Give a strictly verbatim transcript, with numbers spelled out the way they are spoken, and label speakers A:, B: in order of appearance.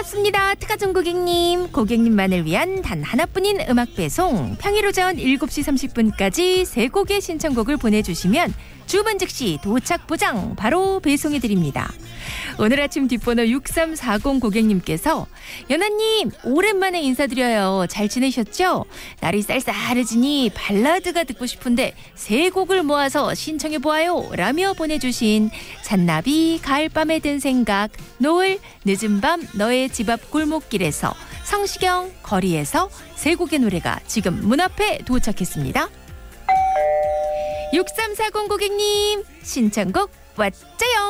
A: 반갑습니다. 특가종 고객님. 고객님만을 위한 단 하나뿐인 음악 배송. 평일 오전 일곱 시 삼십 분까지 세 곡의 신청곡을 보내주시면 주문 즉시 도착 보장 바로 배송해드립니다. 오늘 아침 뒷번호 육삼사공 고객님께서 연아님 오랜만에 인사드려요. 잘 지내셨죠? 날이 쌀쌀해지니 발라드가 듣고 싶은데 세 곡을 모아서 신청해보아요 라며 보내주신 잔나비 가을밤에 든 생각, 노을 늦은 밤 너의 집 앞 골목길에서, 성시경 거리에서 세 곡의 노래가 지금 문 앞에 도착했습니다. 육삼사공 고객님 신청곡 왔죠요.